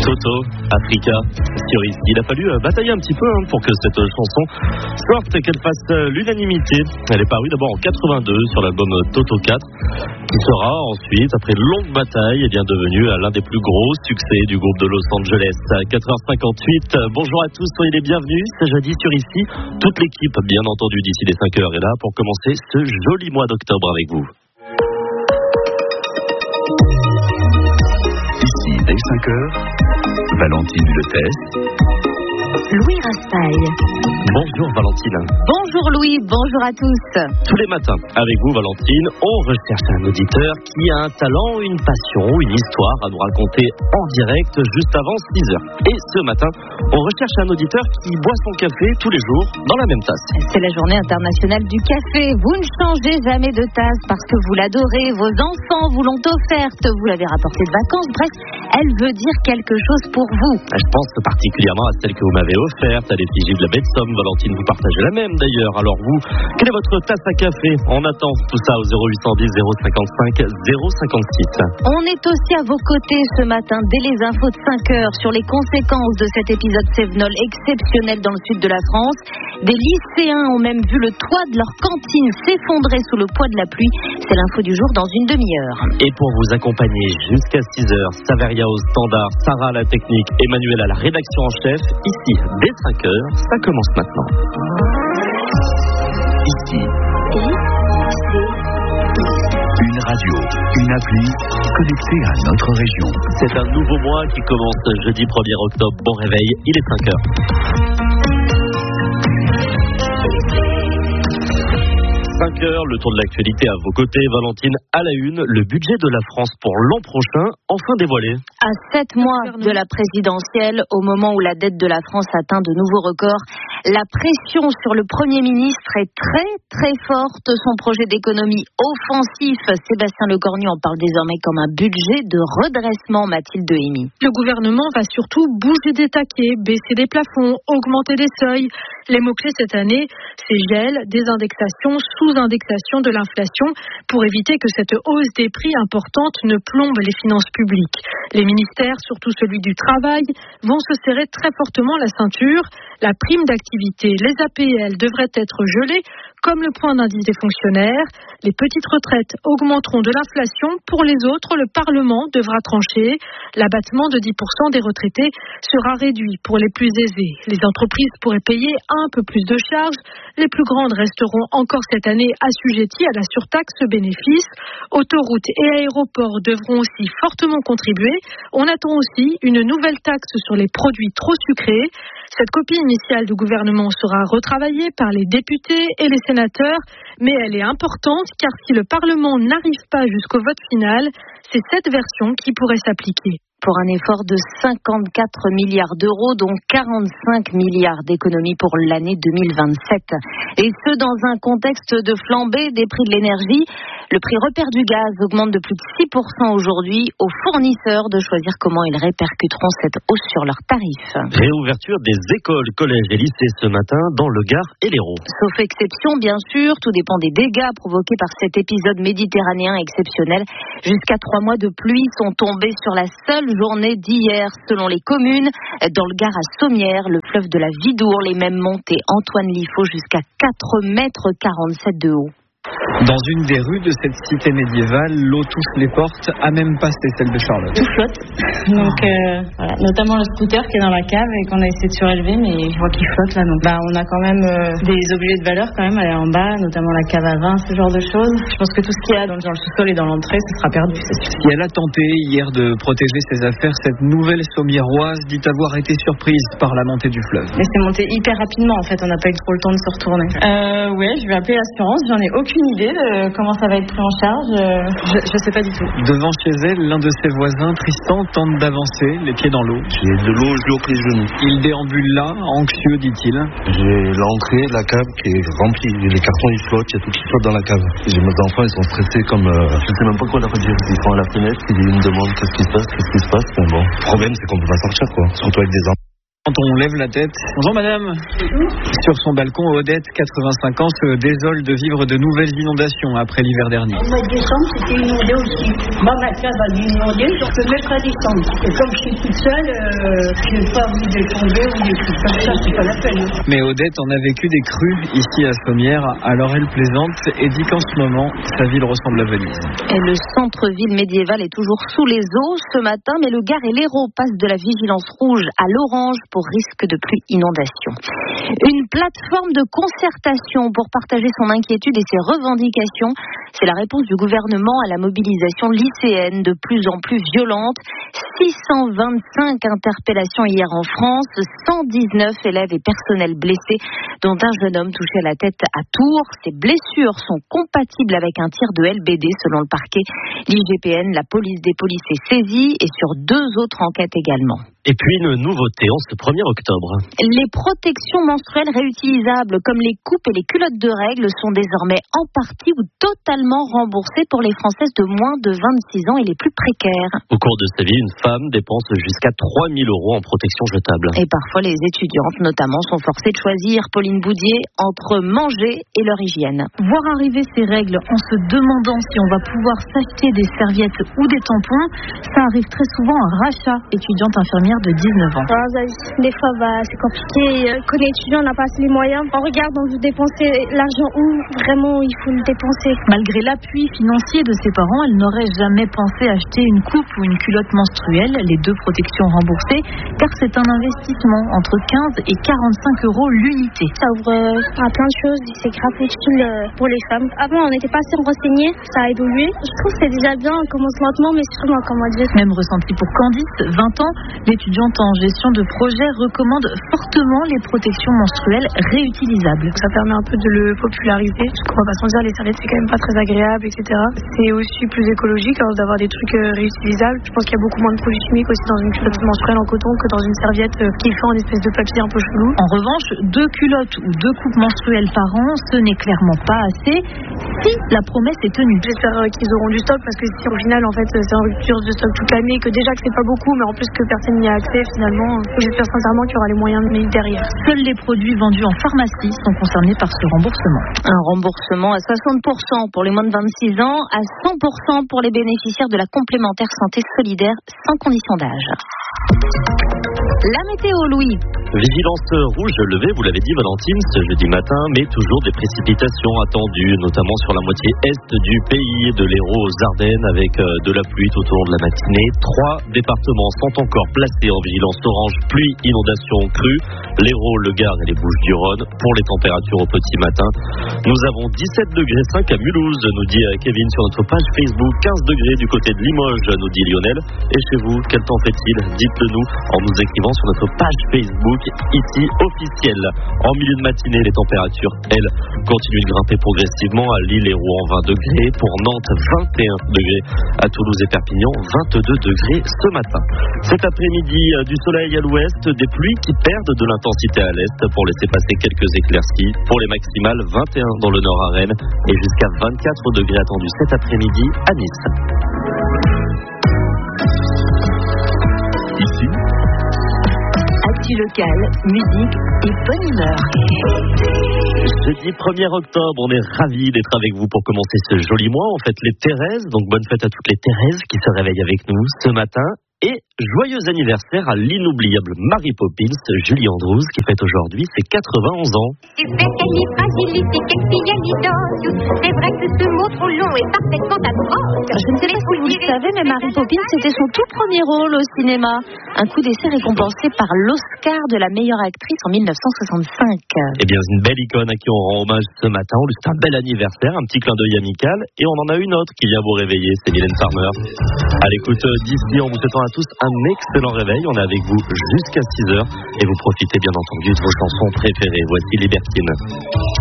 Toto, Africa, sur ici. Il a fallu batailler un petit peu pour que cette chanson sorte et qu'elle fasse l'unanimité. Elle est parue d'abord en 82 sur l'album Toto 4, qui sera ensuite, après une longue bataille, devenu l'un des plus gros succès du groupe de Los Angeles. 4h58, bonjour à tous, soyez les bienvenus. C'est jeudi sur ici. Toute l'équipe, bien entendu, d'ici les 5h est là pour commencer ce joli mois d'octobre avec vous. Ici, dès 5h, Valentine Lefebvre, Louis Raspail. Bonjour Valentine. Bonjour Louis, bonjour à tous. Tous les matins, avec vous Valentine, on recherche un auditeur qui a un talent, une passion, une histoire à nous raconter en direct juste avant 6h. Et ce matin, on recherche un auditeur qui boit son café tous les jours dans la même tasse. C'est la journée internationale du café. Vous ne changez jamais de tasse parce que vous l'adorez, vos enfants vous l'ont offerte, vous l'avez rapportée de vacances, bref, elle veut dire quelque chose pour vous. Je pense particulièrement à celle que vous m'avez offerte, à l'effigie de la baie de Somme. Valentine, vous partagez la même d'ailleurs. Alors vous, quelle est votre tasse à café? On attend tout ça au 0810 055 056. On est aussi à vos côtés ce matin dès les infos de 5h sur les conséquences de cet épisode Cévenol exceptionnel dans le sud de la France. Des lycéens ont même vu le toit de leur cantine s'effondrer sous le poids de la pluie. C'est l'info du jour dans une demi-heure. Et pour vous accompagner jusqu'à 6h, Saveria au standard, Sarah à la technique, Emmanuel à la rédaction en chef. Ici, dès 5h, ça commence maintenant. Ici, une radio, une appli connectée à notre région. C'est un nouveau mois qui commence jeudi 1er octobre. Bon réveil, il est 5h. 5h, le tour de l'actualité à vos côtés. Valentine, à la une, le budget de la France pour l'an prochain, enfin dévoilé. À 7 mois de la présidentielle, au moment où la dette de la France atteint de nouveaux records, la pression sur le Premier ministre est très très forte. Son projet d'économie offensif, Sébastien Lecornu en parle désormais comme un budget de redressement, Mathilde Dehimi. Le gouvernement va surtout bouger des taquets, baisser des plafonds, augmenter des seuils. Les mots-clés cette année, c'est gel, désindexation, sous-indexation de l'inflation pour éviter que cette hausse des prix importante ne plombe les finances publiques. Les ministères, surtout celui du travail, vont se serrer très fortement la ceinture. La prime d'activité, les APL devraient être gelées comme le point d'indice des fonctionnaires. Les petites retraites augmenteront de l'inflation. Pour les autres, le Parlement devra trancher. L'abattement de 10% des retraités sera réduit pour les plus aisés. Les entreprises pourraient payer un peu plus de charges. Les plus grandes resteront encore cette année assujetties à la surtaxe bénéfice. Autoroutes et aéroports devront aussi fortement contribuer. On attend aussi une nouvelle taxe sur les produits trop sucrés. Cette copie initiale du gouvernement sera retravaillée par les députés et les sénateurs, mais elle est importante car si le Parlement n'arrive pas jusqu'au vote final, c'est cette version qui pourrait s'appliquer. Pour un effort de 54 milliards d'euros, dont 45 milliards d'économies pour l'année 2027. Et ce, dans un contexte de flambée des prix de l'énergie. Le prix repère du gaz augmente de plus de 6% aujourd'hui. Aux fournisseurs de choisir comment ils répercuteront cette hausse sur leurs tarifs. Réouverture des écoles, collèges et lycées ce matin dans le Gard et l'Hérault. Sauf exception, bien sûr, tout dépend des dégâts provoqués par cet épisode méditerranéen exceptionnel. Jusqu'à 3 mois de pluie sont tombés sur la seule journée d'hier, selon les communes. Dans le Gard à Sommières, le fleuve de la Vidour, les mêmes montées. Antoine Liffaut jusqu'à 4,47 m de haut. Dans une des rues de cette cité médiévale, l'eau touche les portes, à même passé celle de Charlotte. Tout flotte, donc voilà, notamment le scooter qui est dans la cave et qu'on a essayé de surélever, mais je vois qu'il flotte là. Donc on a quand même des objets de valeur quand même à aller en bas, notamment la cave à vin, ce genre de choses. Je pense que tout ce qu'il y a dans le sous-sol et dans l'entrée, ce sera perdu, c'est sûr. Si elle a tenté hier de protéger ses affaires, cette nouvelle Sommiéroise dit avoir été surprise par la montée du fleuve. Mais c'est monté hyper rapidement en fait, on n'a pas eu trop le temps de se retourner. Ouais, je vais appeler l'assurance, j'en ai aucune idée de comment ça va être pris en charge, je sais pas du tout. Devant chez elle, l'un de ses voisins, Tristan, tente d'avancer, les pieds dans l'eau. J'ai de l'eau jusqu'aux genoux. Il déambule là, anxieux, dit-il. J'ai l'entrée, la cave qui est remplie, les cartons ils flottent, il y a tout qui flotte dans la cave. J'ai mes enfants, ils sont stressés comme, je sais même pas quoi leur dire. Ils sont à la fenêtre, ils me demandent qu'est-ce qui se passe, mais bon. Le problème c'est qu'on peut pas sortir quoi, surtout avec des enfants. Quand on lève la tête... Bonjour madame. Sur son balcon, Odette, 85 ans, se désole de vivre de nouvelles inondations après l'hiver dernier. Au mois de décembre, c'était inondé aussi. Moi, ma cave a dû inonder, donc je peux mettre à descendre. Et comme je suis toute seule, je n'ai pas envie de tomber ou des trucs comme ça, c'est pas la peine. Mais Odette en a vécu des crues ici à Sommières, alors elle plaisante et dit qu'en ce moment, sa ville ressemble à Venise. Et le centre-ville médiéval est toujours sous les eaux ce matin, mais le Gard et l'Hérault passent de la vigilance rouge à l'orange pour risque de pluie inondation. Une plateforme de concertation pour partager son inquiétude et ses revendications. C'est la réponse du gouvernement à la mobilisation lycéenne de plus en plus violente. 625 interpellations hier en France, 119 élèves et personnels blessés, dont un jeune homme touché à la tête à Tours. Ces blessures sont compatibles avec un tir de LBD selon le parquet. L'IGPN, la police des polices est saisie et sur 2 autres enquêtes également. Et puis une nouveauté en ce 1er octobre. Les protections menstruelles réutilisables comme les coupes et les culottes de règles sont désormais en partie ou totalement remboursées pour les Françaises de moins de 26 ans et les plus précaires. Au cours de sa vie, une femme dépense jusqu'à 3 000 € en protection jetable. Et parfois, les étudiantes notamment sont forcées de choisir, Pauline Boudier, entre manger et leur hygiène. Voir arriver ces règles en se demandant si on va pouvoir s'acheter des serviettes ou des tampons, ça arrive très souvent à Racha, étudiante infirmière de 19 ans. Des fois, c'est compliqué. Quand on est étudiant, on n'a pas assez les moyens. On regarde, on veut dépenser l'argent où vraiment il faut le dépenser. Malgré l'appui financier de ses parents, elle n'aurait jamais pensé acheter une coupe ou une culotte menstruelle, les 2 protections remboursées, car c'est un investissement entre 15 et 45 € l'unité. Ça ouvre à plein de choses, c'est grave utile pour les femmes. Avant, on n'était pas assez renseignés, ça a évolué. Je trouve que c'est déjà bien, on commence lentement, mais sûrement, comme on dit. Même ressenti pour Candice, 20 ans, l'étudiante en gestion de projet recommande fortement les protections menstruelles réutilisables. Ça permet un peu de le populariser, parce qu'on va pas se mentir, les serviettes c'est quand même pas très agréable, etc. C'est aussi plus écologique d'avoir des trucs réutilisables. Je pense qu'il y a beaucoup moins de produits chimiques aussi dans une culotte menstruelle en coton que dans une serviette qui est faite en espèce de papier un peu chelou. En revanche, 2 culottes ou 2 coupes menstruelles par an, ce n'est clairement pas assez si la promesse est tenue. J'espère qu'ils auront du stock, parce que si au final en fait c'est en rupture de stock toute l'année, que déjà que c'est pas beaucoup, mais en plus que personne n'y a accès finalement, j'espère sincèrement qu'il y aura les moyens de mettre derrière. Seuls les produits vendus en pharmacie sont concernés par ce remboursement. Un remboursement à 60% pour les moins de 26 ans, à 100% pour les bénéficiaires de la complémentaire santé solidaire sans condition d'âge. La météo, Louis. Vigilance rouge levée, vous l'avez dit Valentine, ce jeudi matin, mais toujours des précipitations attendues, notamment sur la moitié est du pays, de l'Hérault aux Ardennes, avec de la pluie tout au long de la matinée. 3 départements sont encore placés en vigilance orange, pluie, inondation, crue. L'Hérault, le Gard et les Bouches-du-Rhône. Pour les températures au petit matin, nous avons 17,5 degrés à Mulhouse, nous dit Kevin sur notre page Facebook. 15 degrés du côté de Limoges, nous dit Lionel. Et chez vous, quel temps fait-il? Dites-le nous en nous écrivant sur notre page Facebook, ici officielle. En milieu de matinée, les températures, elles, continuent de grimper progressivement. À Lille et Rouen, 20 degrés. Pour Nantes, 21 degrés. À Toulouse et Perpignan, 22 degrés ce matin. Cet après-midi, du soleil à l'ouest, des pluies qui perdent de l'intensité à l'est pour laisser passer quelques éclaircies. Pour les maximales, 21 dans le nord à Rennes et jusqu'à 24 degrés attendus cet après-midi à Nice. Ici, Actu locale, musique et bonne humeur. Jeudi 1er octobre, on est ravis d'être avec vous pour commencer ce joli mois. On fête les Thérèses, donc bonne fête à toutes les Thérèses qui se réveillent avec nous ce matin. Et joyeux anniversaire à l'inoubliable Mary Poppins, Julie Andrews, qui fête aujourd'hui ses 91 ans. C'est vrai que ce mot trop long est parfaitement atroce. Je ne sais pas si vous le savez, mais Mary Poppins, c'était son tout premier rôle au cinéma. Un coup d'essai récompensé par l'Oscar de la meilleure actrice en 1965. Eh bien, une belle icône à qui on rend hommage ce matin. On lui souhaite un bel anniversaire, un petit clin d'œil amical. Et on en a une autre qui vient vous réveiller, c'est Mylène Farmer. À l'écoute d'ici, en vous souhaitant à tous un excellent réveil. On est avec vous jusqu'à 6h et vous profitez bien entendu de vos chansons préférées. Voici Libertine.